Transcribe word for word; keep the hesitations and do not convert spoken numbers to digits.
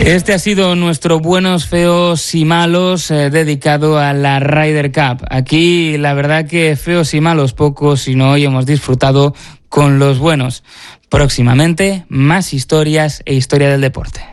Este ha sido nuestro Buenos, Feos y Malos eh, dedicado a la Ryder Cup. Aquí la verdad que feos y malos pocos, sino hoy hemos disfrutado con los buenos. Próximamente más historias e historia del deporte.